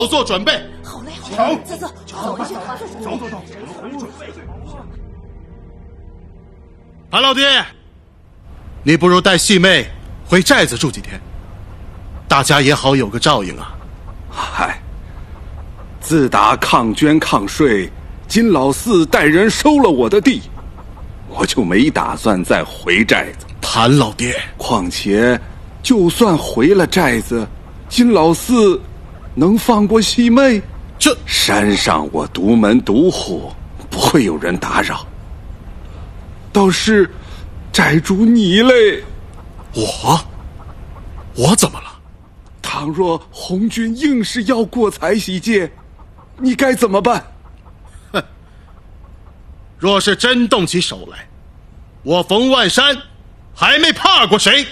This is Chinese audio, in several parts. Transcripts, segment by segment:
做准备。 好嘞， 好， 走，走。 韩老爹，你不如带细妹回寨子住几天，大家也好有个照应啊。 嗨，自打抗捐抗税，金老四带人收了我的地，我就没打算再回寨子。 谭老爹， 况且就算回了寨子，金老四能放过细妹？ 这山上我独门独户，不会有人打扰。倒是寨主你嘞， 我怎么了？ 倘若红军硬是要过财洗界，你该怎么办？ 哼，若是真动起手来，我冯万山还没怕过谁。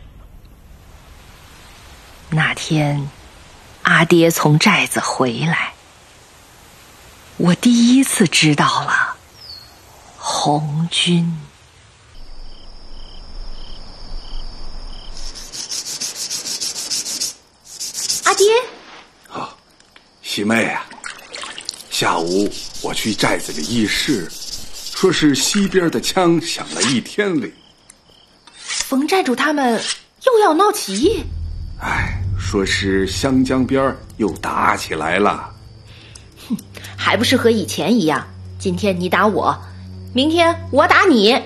那天阿爹从寨子回来，我第一次知道了红军。 阿爹， 喜妹啊，下午我去寨子里议事，说是西边的枪响了一天里。 冯寨主他们又要闹起义？ 说是湘江边又打起来了。 哼，还不是和以前一样，今天你打我，明天我打你。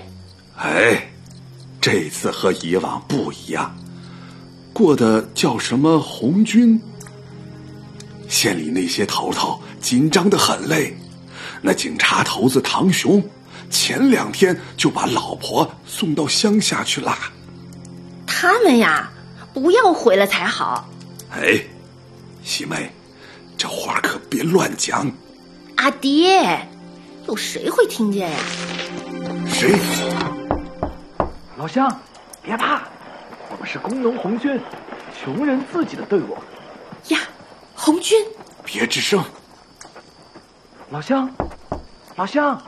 这次和以往不一样，过的叫什么红军？县里那些头头紧张得很嘞。那警察头子唐雄前2天就把老婆送到乡下去了。 他们呀，不要回来才好。 喜妹，这话可别乱讲。 阿爹，有谁会听见呀？ 谁？ 老乡，别怕，我们是工农红军，穷人自己的队伍。 呀，红军！ 别吱声。 老乡，老乡。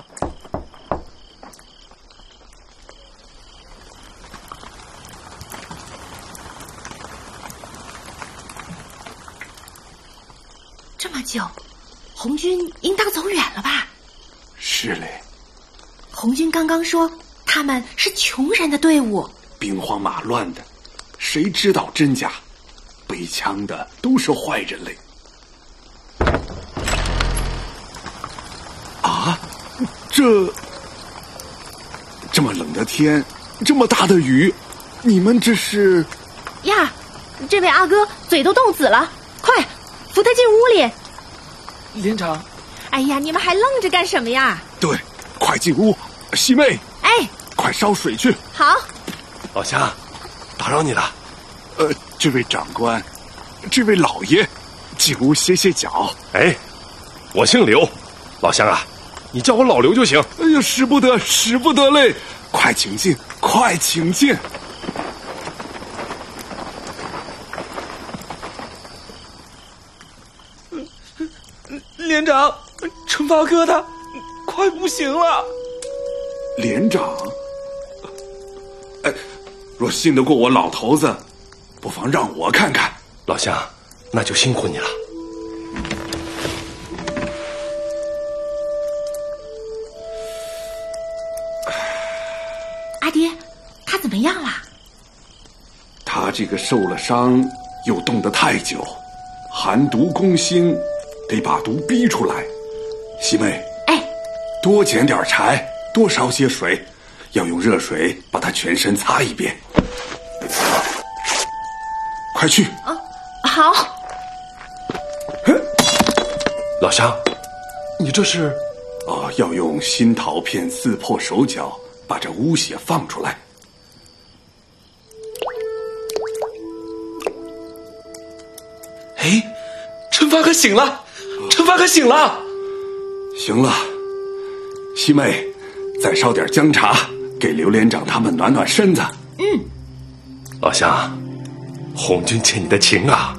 这么久，红军应当走远了吧？ 是嘞。 红军刚刚说他们是穷人的队伍， 兵荒马乱的，谁知道真假？背枪的都是坏人嘞。这么冷的天，这么大的雨，你们这是？ 呀，这位阿哥嘴都冻紫了，快扶他进屋里。 连长， 哎呀，你们还愣着干什么呀？ 对，快进屋。喜妹，快烧水去。 好。 老乡，打扰你了。 这位长官，这位老爷，进屋歇歇脚。 我姓刘，老乡啊，你叫我老刘就行。 哎呀，使不得嘞！快请进，快请进。 连长，陈发哥他快不行了。 连长，若信得过我老头子，不妨让我看看。 老乡，那就辛苦你了。 阿爹，他怎么样了？ 他这个受了伤，又冻得太久，寒毒攻心，得把毒逼出来。喜妹，多捡点柴，多烧些水，要用热水把他全身擦一遍。快去。 好。 老乡，你这是？ 要用新陶片撕破手脚，把这污血放出来。 陈发哥醒了，陈发哥醒了。 行了，西妹，再烧点姜茶，给刘连长他们暖暖身子。 老乡，红军欠你的情啊。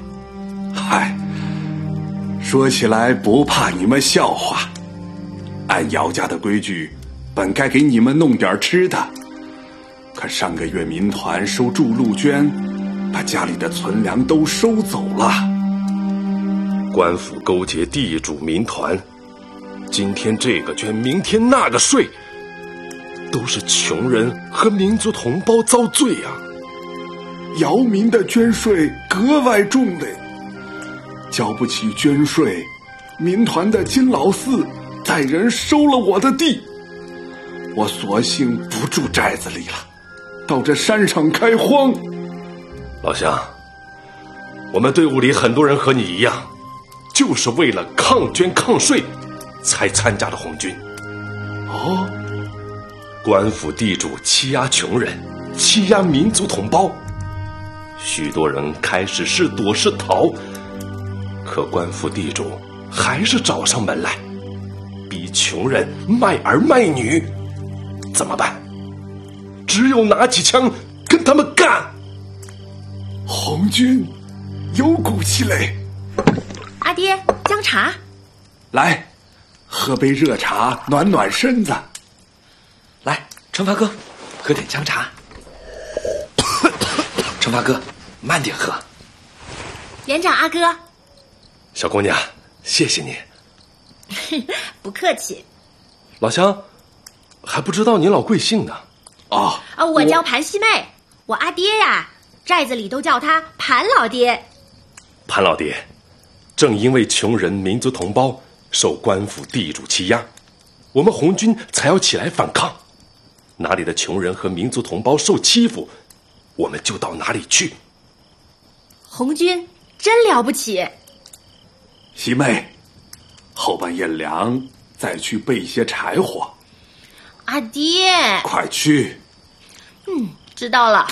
说起来不怕你们笑话，按姚家的规矩，本该给你们弄点吃的，可上个月民团收驻陆捐，把家里的存粮都收走了。 官府勾结地主民团，今天这个捐，明天那个税，都是穷人和民族同胞遭罪啊！ 姚民的捐税格外重嘞，交不起捐税，民团的金老四带人收了我的地，我索性不住寨子里了，到这山上开荒。 老乡，我们队伍里很多人和你一样，就是为了抗捐抗税才参加的红军。 哦， 官府地主欺压穷人，欺压民族同胞，许多人开始是躲是逃，可官府地主还是找上门来，逼穷人卖儿卖女，怎么办？只有拿起枪跟他们干。 红军有骨气嘞！ 阿爹，姜茶。 来，喝杯热茶暖暖身子。 来，春发哥，喝点姜茶。春发哥，慢点喝。 连长阿哥。 小姑娘，谢谢你。 不客气。 老乡，还不知道您老贵姓呢。 我叫盘西妹，我阿爹呀，寨子里都叫他盘老爹。 盘老爹，正因为穷人民族同胞受官府地主欺压，我们红军才要起来反抗。哪里的穷人和民族同胞受欺负，我们就到哪里去。 红军真了不起。 喜妹，后半夜凉，再去备些柴火。 阿爹， 快去。 知道了。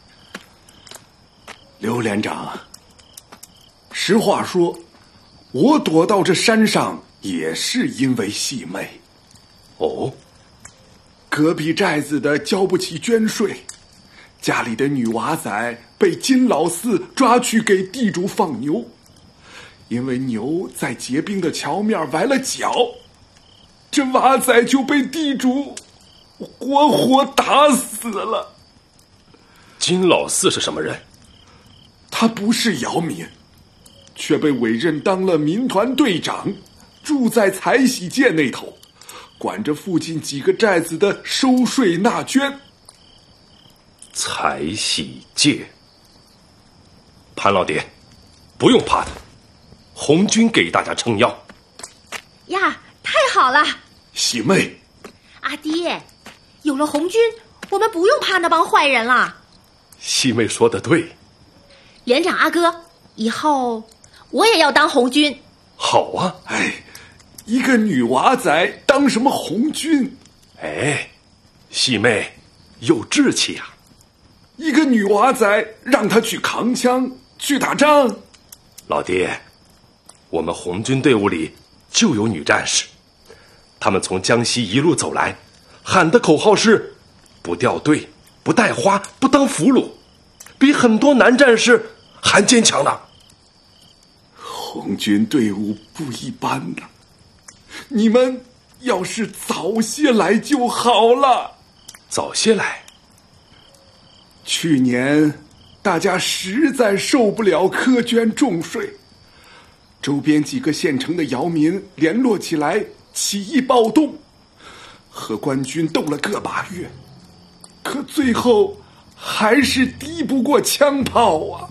刘连长，实话说，我躲到这山上也是因为细妹。 哦， 隔壁寨子的交不起捐税，家里的女娃仔被金老四抓去给地主放牛，因为牛在结冰的桥面崴了脚，这娃仔就被地主活活打死了。 金老四是什么人？ 他不是姚民，却被委任当了民团队长，住在财喜界那头，管着附近几个寨子的收税纳捐。 财喜界，潘老爹，不用怕他，红军给大家撑腰。 呀，太好了！ 喜妹， 阿爹，有了红军，我们不用怕那帮坏人了。 细妹说的对。 连长阿哥，以后我也要当红军。 好啊！ 一个女娃仔当什么红军？ 细妹有志气呀！ 一个女娃仔让她去扛枪去打仗？ 老爹，我们红军队伍里就有女战士，她们从江西一路走来，喊的口号是不掉队，不带花，不当俘虏，比很多男战士还坚强呢。 红军队伍不一般呢，你们要是早些来就好了。 早些来？ 去年大家实在受不了苛捐重税，周边几个县城的姚民联络起来起义暴动，和官军斗了个把月，可最后还是敌不过枪炮啊。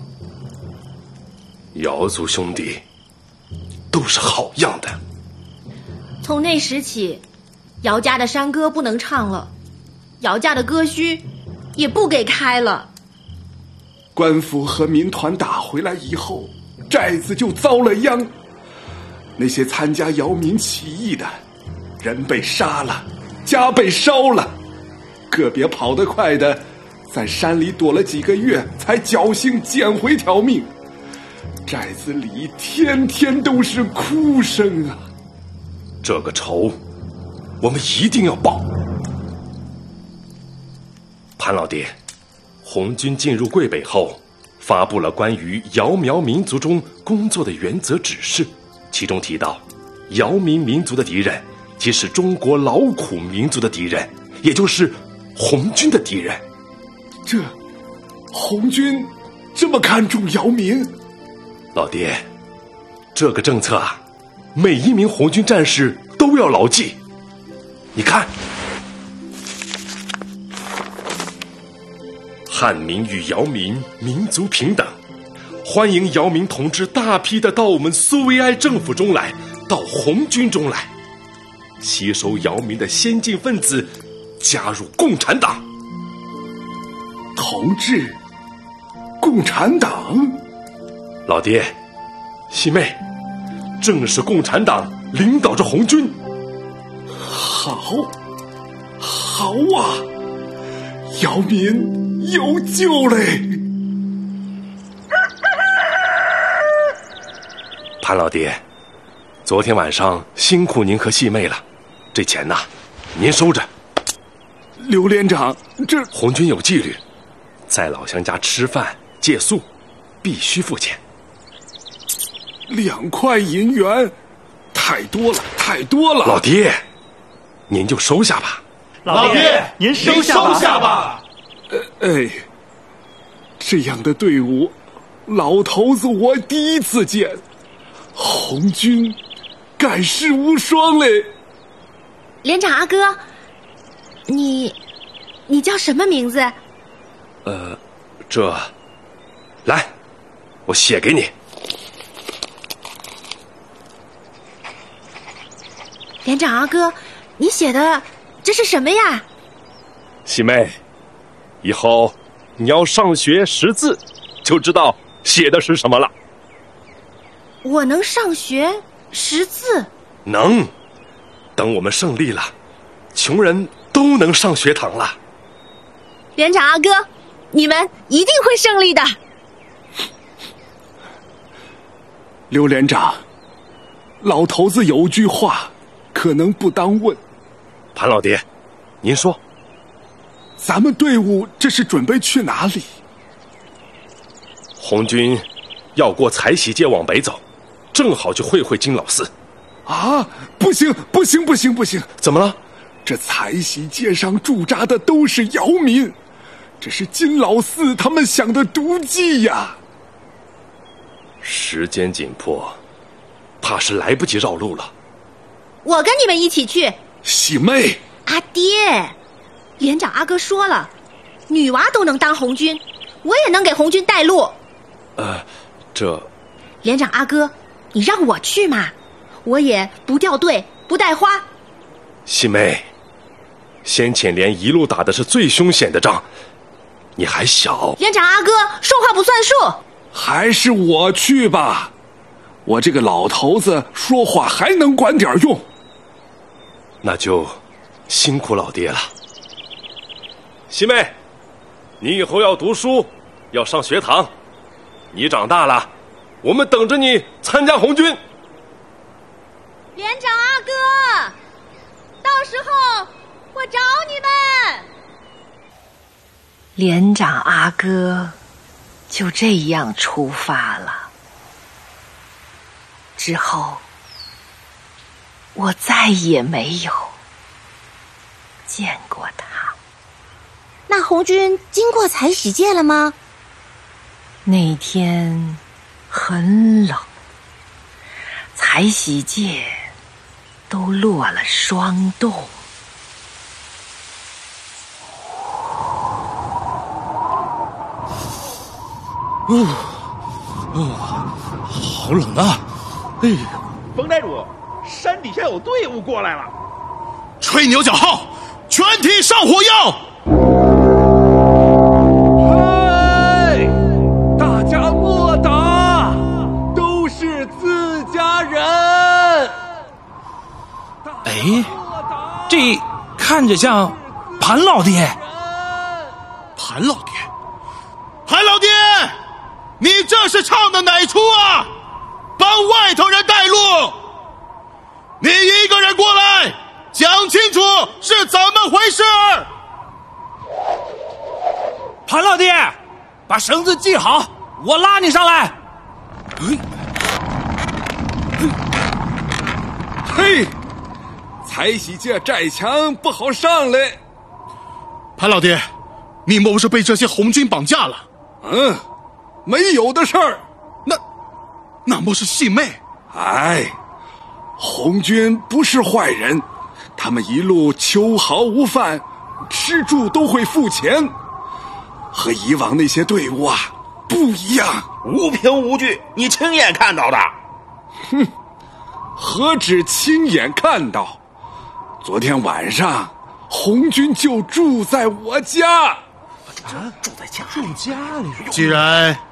姚族兄弟都是好样的。 从那时起，姚家的山歌不能唱了，姚家的歌墟也不给开了。 官府和民团打回来以后，寨子就遭了殃。那些参加姚民起义的人被杀了，家被烧了，个别跑得快的在山里躲了几个月，才侥幸捡回条命。寨子里天天都是哭声啊！ 这个仇我们一定要报。潘老爹，红军进入桂北后，发布了关于姚苗民族中工作的原则指示，其中提到，姚民民族的敌人即是中国劳苦民族的敌人，也就是红军的敌人。 这红军这么看重姚民？ 老爹， 这个政策啊，每一名红军战士都要牢记。你看，汉民与姚民民族平等，欢迎姚民同志大批的到我们苏维埃政府中来，到红军中来，吸收姚民的先进分子，加入共产党。 同志，共产党？ 老爹，西妹，正是共产党领导着红军。 好啊，姚民有救嘞！ 潘老爹，昨天晚上辛苦您和细妹了，这钱呐，您收着。 刘连长，这红军有纪律，在老乡家吃饭借宿必须付钱。 2块银元，太多了！ 老爹，您就收下吧。 老爹，您收下吧。 这样的队伍，老头子我第一次见。红军盖世无双嘞！ 连长阿哥，你叫什么名字？ 来，我写给你。 连长阿哥，你写的这是什么呀？ 细妹，以后你要上学识字，就知道写的是什么了。 我能上学识字？ 能。等我们胜利了，穷人都能上学堂了。 连长阿哥，你们一定会胜利的。 刘连长，老头子有句话可能不当问。 潘老爹，您说。 咱们队伍这是准备去哪里？ 红军要过财喜街往北走，正好去会金老寺。 啊，不行！ 怎么了？ 这财喜街上驻扎的都是姚民，这是金老四他们想的毒计呀。 时间紧迫，怕是来不及绕路了。 我跟你们一起去。 喜妹， 阿爹，连长阿哥说了，女娃都能当红军，我也能给红军带路。连长阿哥，你让我去嘛，我也不掉队，不带花。 细妹，先前连一路打的是最凶险的仗，你还小。 连长阿哥说话不算数。 还是我去吧，我这个老头子说话还能管点用。 那就辛苦老爹了。细妹，你以后要读书，要上学堂，你长大了，我们等着你参加红军。 连长阿哥，到时候我找你们。 连长阿哥就这样出发了。之后，我再也没有见过他。 那红军经过财喜街了吗？ 那天很冷，财喜街都落了霜冻。 好冷啊！ 冯寨主，山底下有队伍过来了。 吹牛角号，全体上火药！ 大家莫打，都是自家人。 这看着像潘老爹。 潘老爹，潘老爹，你这是唱的哪出啊？帮外头人带路！你一个人过来，讲清楚是怎么回事。 潘老爹，把绳子系好，我拉你上来。 嘿，财喜街寨墙不好上嘞。 潘老爹，你莫不是被这些红军绑架了？ 没有的事儿。 那莫是细妹？ 哎，红军不是坏人，他们一路秋毫无犯，吃住都会付钱，和以往那些队伍啊不一样。 无凭无据，你亲眼看到的。 哼，何止亲眼看到，昨天晚上红军就住在我家。 住在家里。 既然